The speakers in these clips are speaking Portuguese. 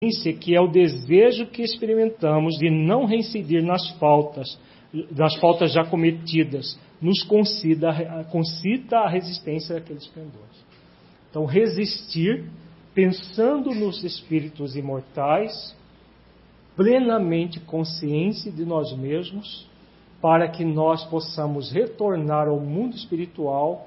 que é o desejo que experimentamos de não reincidir nas faltas já cometidas, nos concita a resistência àqueles pendores. Então, resistir, pensando nos espíritos imortais, plenamente conscientes de nós mesmos, para que nós possamos retornar ao mundo espiritual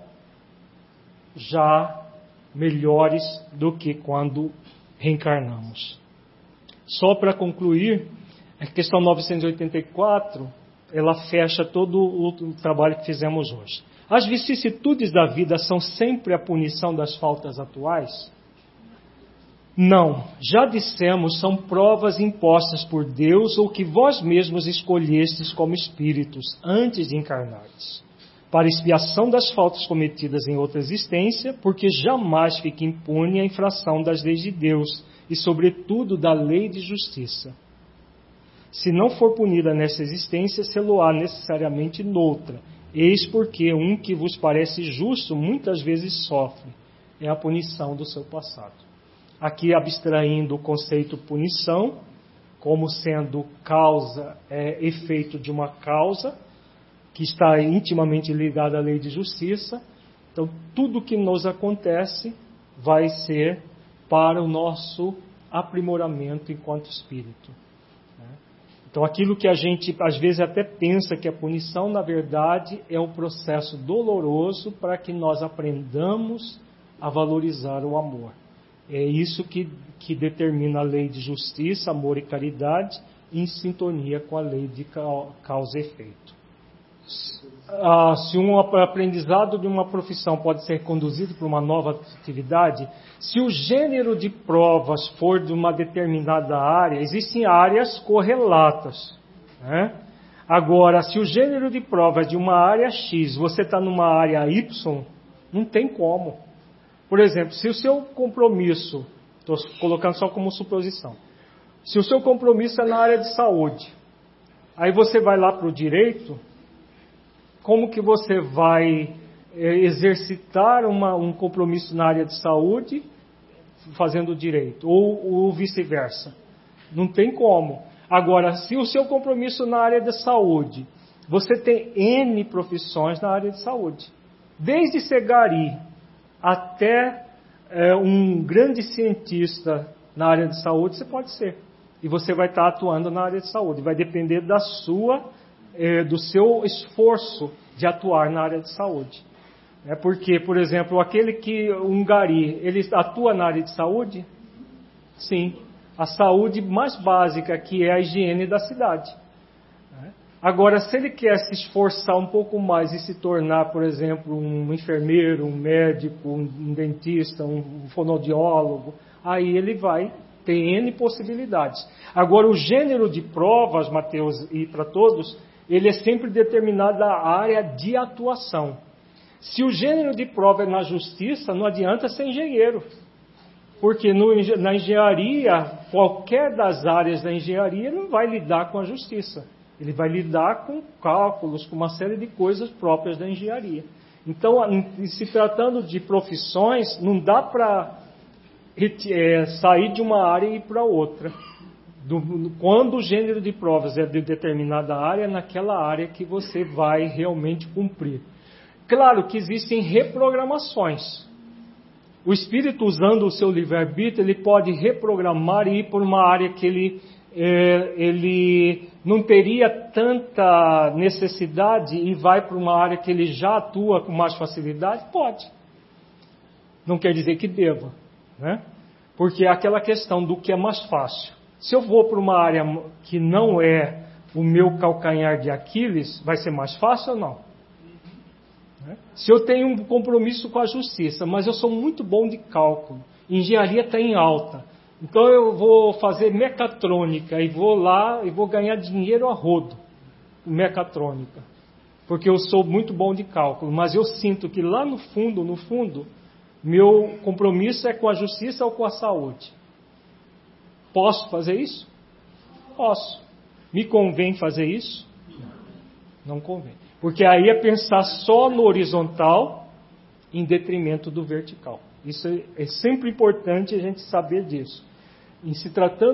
já melhores do que quando reencarnamos. Só para concluir, a questão 984, ela fecha todo o trabalho que fizemos hoje. As vicissitudes da vida são sempre a punição das faltas atuais? Não, já dissemos, são provas impostas por Deus ou que vós mesmos escolhestes como espíritos antes de encarnares, para expiação das faltas cometidas em outra existência, porque jamais fica impune a infração das leis de Deus e, sobretudo, da lei de justiça. Se não for punida nessa existência, se-lo-á necessariamente noutra. Eis porque um que vos parece justo muitas vezes sofre. É a punição do seu passado. Aqui abstraindo o conceito punição, como sendo causa, efeito de uma causa, que está intimamente ligada à lei de justiça. Então, tudo que nos acontece vai ser para o nosso aprimoramento enquanto espírito. Então, aquilo que a gente às vezes até pensa que é punição, na verdade é um processo doloroso para que nós aprendamos a valorizar o amor. É isso que determina a lei de justiça, amor e caridade, em sintonia com a lei de causa e efeito. Se um aprendizado de uma profissão pode ser conduzido para uma nova atividade, se o gênero de provas for de uma determinada área, existem áreas correlatas, né? Agora, se o gênero de prova é de uma área X, você está numa área Y, não tem como. Por exemplo, se o seu compromisso, estou colocando só como suposição, se o seu compromisso é na área de saúde, aí você vai lá para o direito, como que você vai exercitar um compromisso na área de saúde fazendo direito? Ou vice-versa? Não tem como. Agora, se o seu compromisso na área de saúde, você tem N profissões na área de saúde. Desde ser gari até um grande cientista na área de saúde, você pode ser. E você vai estar atuando na área de saúde. Vai depender do seu esforço de atuar na área de saúde. Porque, por exemplo, um gari, ele atua na área de saúde? Sim. A saúde mais básica, que é a higiene da cidade. Agora, se ele quer se esforçar um pouco mais e se tornar, por exemplo, um enfermeiro, um médico, um dentista, um fonoaudiólogo, aí ele vai ter N possibilidades. Agora, o gênero de provas, Mateus, e para todos, ele é sempre determinado a área de atuação. Se o gênero de prova é na justiça, não adianta ser engenheiro. Porque na engenharia, qualquer das áreas da engenharia não vai lidar com a justiça. Ele vai lidar com cálculos, com uma série de coisas próprias da engenharia. Então, se tratando de profissões, não dá para sair de uma área e ir para outra. Quando o gênero de provas é de determinada área, naquela área que você vai realmente cumprir. Claro que existem reprogramações. O espírito, usando o seu livre-arbítrio, ele pode reprogramar e ir por uma área que ele não teria tanta necessidade e vai para uma área que ele já atua com mais facilidade? Pode. Não quer dizer que deva, né? Porque é aquela questão do que é mais fácil. Se eu vou para uma área que não é o meu calcanhar de Aquiles, vai ser mais fácil ou não? Se eu tenho um compromisso com a justiça, mas eu sou muito bom de cálculo, engenharia está em alta, então eu vou fazer mecatrônica e vou lá e vou ganhar dinheiro a rodo com mecatrônica, porque eu sou muito bom de cálculo, mas eu sinto que lá no fundo, meu compromisso é com a justiça ou com a saúde. Posso fazer isso? Posso. Me convém fazer isso? Não convém. Porque aí é pensar só no horizontal em detrimento do vertical. Isso é sempre importante a gente saber disso. em se tratando